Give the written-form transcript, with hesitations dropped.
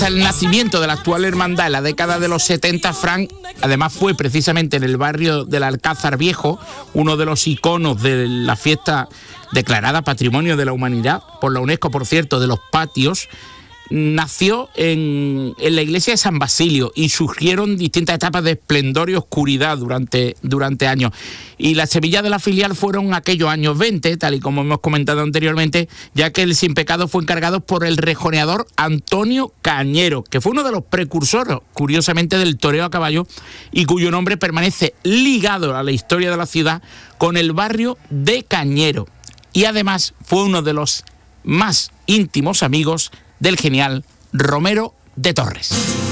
hasta el nacimiento de la actual hermandad en la década de los 70, Fran, además fue precisamente en el barrio del Alcázar Viejo, uno de los iconos de la fiesta declarada Patrimonio de la Humanidad por la UNESCO, por cierto, de los patios. Nació en la iglesia de San Basilio y surgieron distintas etapas de esplendor y oscuridad durante años. Y las semillas de la filial fueron aquellos años 20, tal y como hemos comentado anteriormente, ya que el Sin Pecado fue encargado por el rejoneador Antonio Cañero, que fue uno de los precursores, curiosamente, del toreo a caballo y cuyo nombre permanece ligado a la historia de la ciudad con el barrio de Cañero. Y además fue uno de los más íntimos amigos del genial Romero de Torres.